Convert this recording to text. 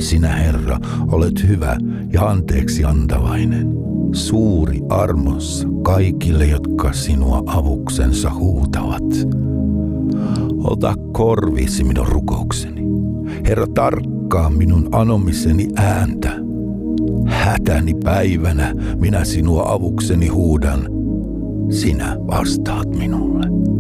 Sinä, Herra, olet hyvä ja anteeksi antavainen, suuri armossa kaikille, jotka sinua avuksensa huutavat. Ota korviisi minun rukoukseni. Herra, tarkkaa minun anomiseni ääntä. Hätäni päivänä minä sinua avukseni huudan. Sinä vastaat minulle.